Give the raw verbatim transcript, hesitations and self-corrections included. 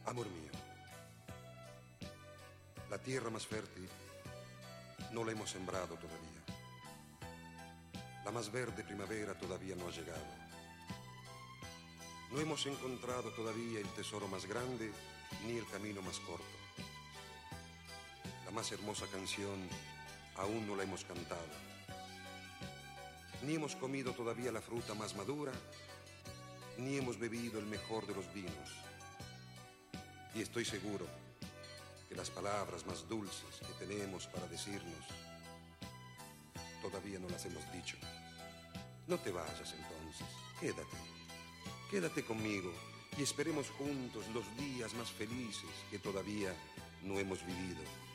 Amor mío, la tierra más fértil no la hemos sembrado todavía. La más verde primavera todavía no ha llegado. No hemos encontrado todavía el tesoro más grande ni el camino más corto. La más hermosa canción aún no la hemos cantado. Ni hemos comido todavía la fruta más madura, ni hemos bebido el mejor de los vinos. Y estoy seguro que las palabras más dulces que tenemos para decirnos todavía no las hemos dicho. No te vayas entonces, quédate, quédate conmigo y esperemos juntos los días más felices que todavía no hemos vivido.